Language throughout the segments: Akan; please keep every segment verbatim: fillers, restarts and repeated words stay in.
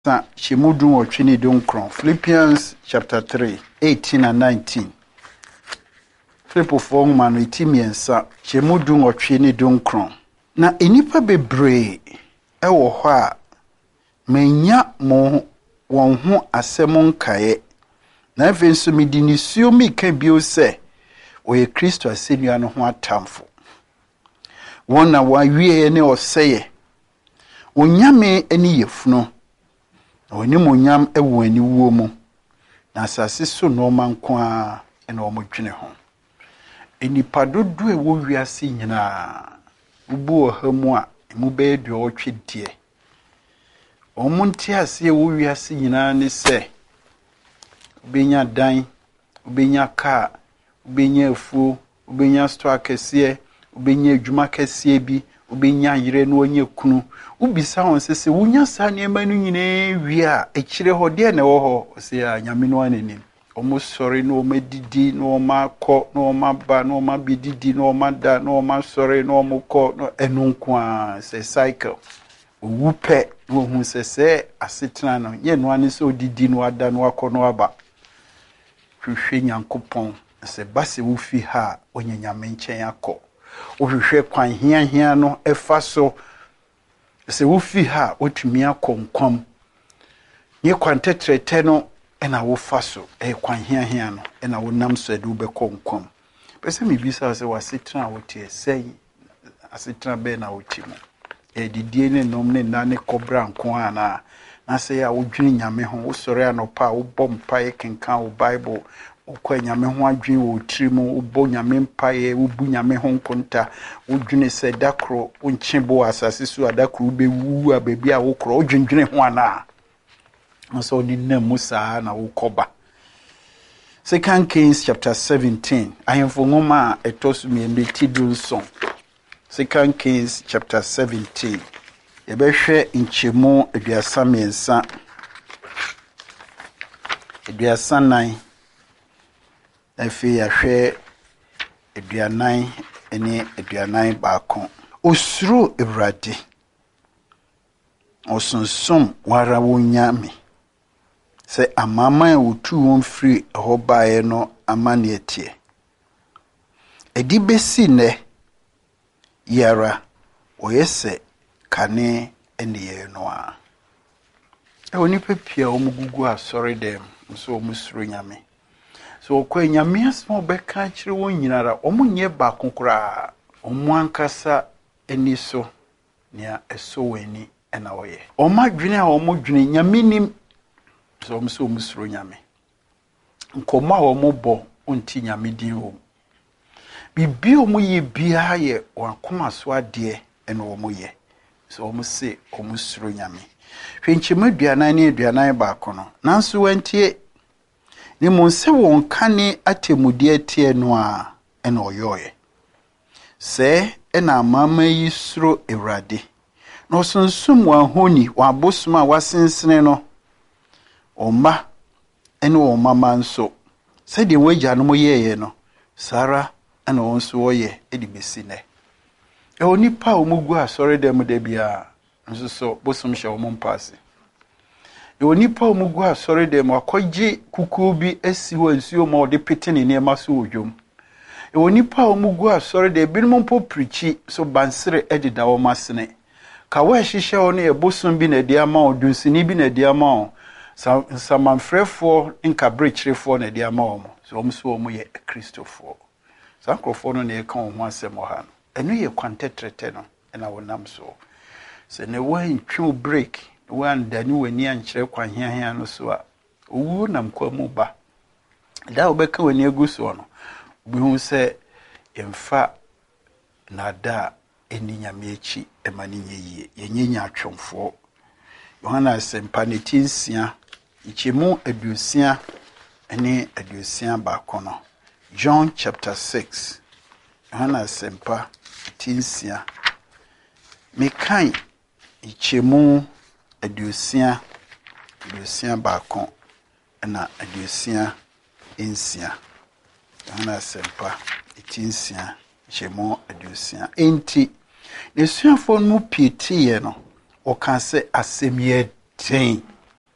Sa Shemudun or Trini Dunkron. Philippians chapter three, eighteen and nineteen. Flip of one man with Timmy and Sa Shemudun or Trini Dunkron. Na enipa bebre ewo ho a menya mo won ho asem nkae na afi nso medi ni suo mi ka bio se oye Kristo asenua no ho atamfo wona wa wie ne oseye onyame ani yefuno oni monyam ewo ani wuo mu na asase so no manko a ene o modwene ho enipa dodo e wo wiase nyina ubu ohamu a emu be do otwedie omunti ase wo wiase nyina ne se ubenya dan ubenya ka ubenya afu ubenya store kese ubenya adwuma kese bi ubenya yire no onye kunu ubisa won sese wunya sa ne ma no nyina wi a ekire ho de na wo ho se a nyame no anenim omo sori no medidi no ma ko no ma ba no ma bididi no ma da no ma sori no mo ko no enunko a se cycle wupe no hu sese asetena no ye no ane se odidi no ada no akọ no aba hwehwe nyankopon se base wo fi ha onye nyame nchen akọ ohwehwe kwan hia hia no efa so se wo fi ha otumi akonkom ye kwantetrete no ena wo fa so e kwan hia hia no ena wo nam so ade wo be konkom pese mi bisa se wasetena wo tie sei asetena be na wo timo e didie ne nom ne na ne kobra nko ana na se ya wo dwene nyame ho wo sore anopa wo bom pae kenkan wo bible ukwa nyame ho adwen wo tirimu ubo nyame mpae ubu nyame ho nkonta udwene se dakro unchebo asase so adakro be wu a bebi a wo kro odwendwene ho ana so ni na musa na wo koba. Second Kings chapter seventeen ahemfo ngoma etosu mi mbetidul song. Second Kings chapter seventeen yebehwe nchemu aduasa miensa aduasa nine efi yahwe aduanan ene aduanan baako osuro Ewurade osonsum wara wonyame se amama wotu won free ho baaye no amane etie edi besi ne yara oyese kane ene ye no a e oni pepia omugugu asori dem so omusuro nyame so kwa nyame asmo beka kire won nyinara omunye ba konkora omuankasa eni so nia eso weni ena oye omadwene a omodwene nyame nim so omso omusuro nyame nkoma a omobo onti nyame din wo bibi omuye bia ye wakoma so ade ena omuye so omse omusuro nyame hwenchema duanan ne duanan ba kono nanso wantie ni monse won kane atemudie tie no a ena oyoye se ena amama yi suro Ewurade no sonsum wa honi wa bosuma wasensene no oma ene o mama nso se de wagya no moyeye no sara ena wonso woye edi besine e onipa omugu asore dem de bia nso so bosum hye o mompase e onipa omugu asore dem akogye kuku bi asi ho nsuo ma ode petene ne ma so odwom e onipa omugu asore de binum po prichi so bansere edida wo masene ka wa hihye o ne e bosum bi na dia ma odunsini bi na dia ma samanfrefo nka brechirefo na dia ma o so omso omu ye Kristofo sakrofo no ne ka ho asem ha no enu ye kwantetrete no ena wonam so se ne wan twu break wan dani wani ankyere kwan hiahia no so a owu nam kwa mu ba da obeka wani aguso no obihu se emfa na da eni nyame echi emani nyeyie yenyenya atwomfo Yohana sempa ne tinsia ichemu adusia ene adusia ba kono John chapter six Yohana sempa tinsia mekan ichemu adusia adusia ba kon na adusia ensia Yohana sempa tinsia ichemu adusia enti nesuafo mu pietie no o kan se asemye ten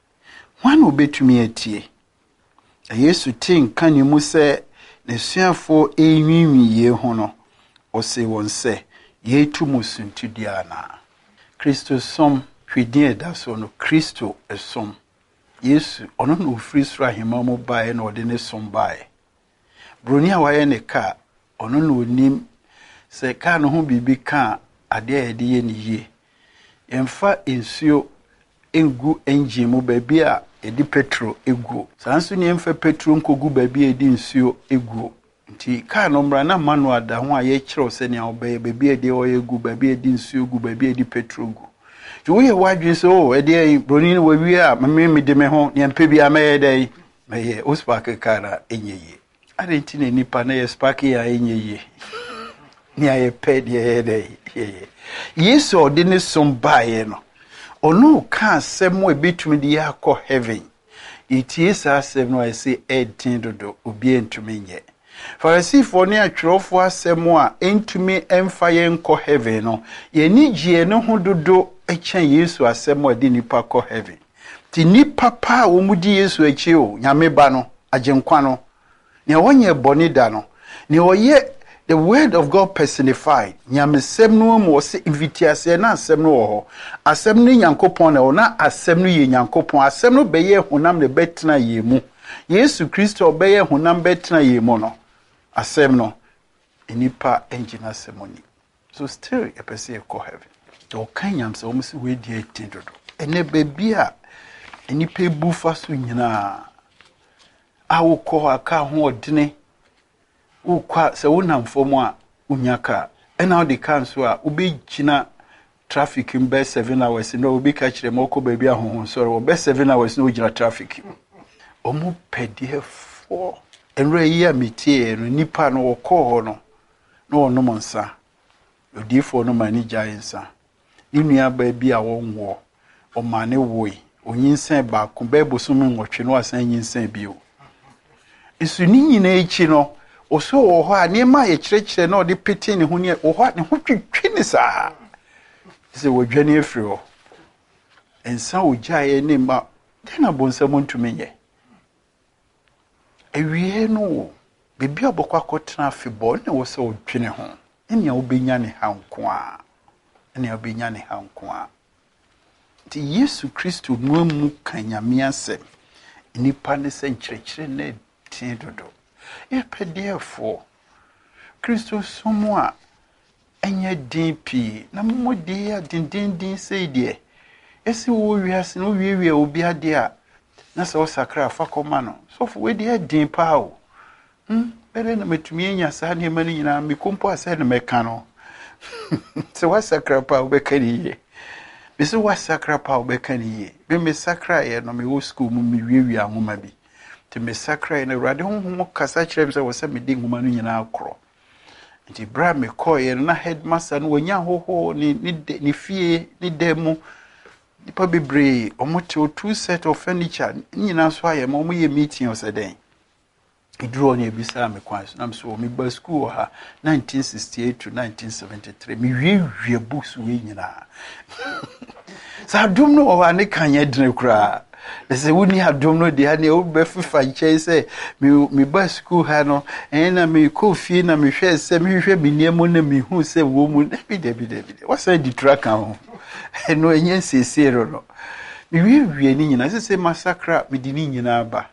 One obetumi etie. Yesu tin kan ni mu se ne suafo enwinwiye ho no. Ose won se ye tu musuntudia na. Kristo som hwedin da so no Kristo esom. Yesu ono no free sra hema mo bae na ode ne som bae. Broni a waye ne ka ono no onim se ka no ho bibi ka ade a yede ye ne yie. Yemfa ensuo engu engine mu baabi a edi petro egu. Sanso ne yemfa petro nkogu baabi a edi nsuo egu. Nti ka no mra na manual da ho a ye kire se ne obeye baabi a edi oyegu baabi a edi nsuo egu baabi a edi petro gu. Ti wo ye wadwin so e de broni no wawi a me me de me ho ne mpa bi amaye dai meye o spark kara enyeye. Ade nti ne nipa na ye spark ya enyeye. Ni aye pe de dai ye. Yesu ode ne som bae no. Ono ka asem we betumi de yakọ heaven. Itie sa asem no I say eighteen dodo obi entumi nye. Farisifo ne atwerofo asem a entumi emfa ye nkọ heaven no. Ye ni gie no ho dodo echen Yesu asem a de nipa kọ heaven. Ti nipa pa wo mu di Yesu echi o nyame ba no agenkwa no. Ne wonye boni da no. Ne oye the word of God personified. Nyamesem no mo se invitiase na asem no ho. Asem no Nyankopon na ona asem no ye Nyankopon. Asem no beye honam ne betena ye mu. Yesu Kristo beye honam betena ye mu no. Asem no enipa engina semoni. So still a person e call heaven. Do kan nyamse o mse we die tindodo. Ene bebi a enipa bufa so nyina awo ko aka ho odene ukwa se wonamfom a unyaka ena odi kan so a ubegina traffic in be seven hours no obi ka kire moko baabi ahohon so ro be seven hours no ugina traffic omu pedie fo enre yi a metie no nipa no woko ho no no ono monsa odifo no mani giantsa inua baabi a wonwo o mane woi onyinsan ba ko be bosomi nwotwe no asan nyinsan bio isu ni nyina echi no oso wo ho a ne ma ye kirekire na odi peti ne ho ne wo ho ne ho twetwe ne saa se wo dwane afiri ho ensa ogya ye ne ma tena bonsam ntumi ye ewie no bebi obokwa akotena afebo ne wo se odwene ho enia obenya ne hanko a enia obenya ne hanko a ti Yesu Kristo no mu kanyame asem nipa ne se kirekire ne tin dodo e pedefo Kristo somo a enye din pi na mmodi ya din din din sei de esi wo wiase no wiewie obi ade a na se osakra fa koma no so fo we de din pa o hm bere na metumi enya sa ne mani nyina me kompo asa ne meka no se wasakra pa obekani ye me se wasakra pa obekani ye me me sakra ye no me wo school mu me wiewie ahoma bi te me sakra na rade honhom kasa kire se wo se me di ngoma no nyina akro nti bra me koye na headmaster no wonya hoho ni ni fie ni demo nipa bebre omote two set of furniture nyina so aye ma omo ye meeting o se den iduro na ebisa me kwanso na so me ba school ha nineteen sixty-eight to nineteen seventy-three me wie books we nyina sa dum no wa ne kanye dene kura se woni adom no de ha ne obe fifa nche se me me ba school ha no ena me ko fie na me hwe se me hwe biniemo na me hu se wo mu bi de bi de bi de wasa di track ho eno enye sesero no me wie wie ni nyina se se massacre me di ni nyina ba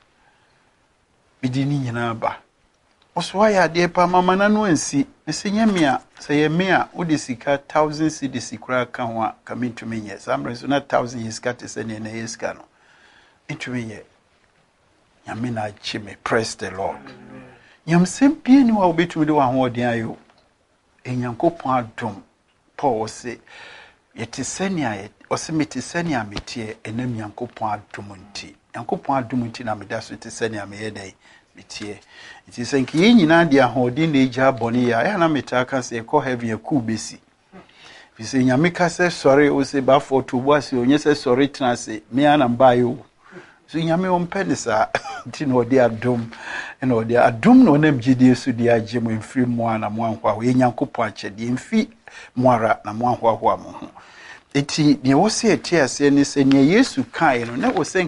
me di ni nyina ba oswa ya de pa mama na no ansi se nyame a se ye me a wo de sika thousand cedis kura ka ho a ka me ntumi nye samre so na thousand yeska te se ne na yeska no ntumi ye nyame na chime. Praise the Lord. Nyam sempie ni wa obetumi de wa ho odin ayo enyankopon adom Paul se yete senia ye ose meti senia metie enam yankopon adom nti yankopon adom nti na meda so te senia me ye dai metie nti senki ye nyina de ahodin na eja boni ya ya na metaka se ko heaven ku besi bisi nyame ka se sorry o se ba for to boase onye se sorry tena se me ana mbayo so nyame on penisa nti no de adom ena o de adom no na mgidi su de agye mo mfiri mo ana mo anhwa wo yankopon akyede mfi moara na mo anhwa ho mo ho eti ne wo se eti ase ne se ne Yesu kai no na wo se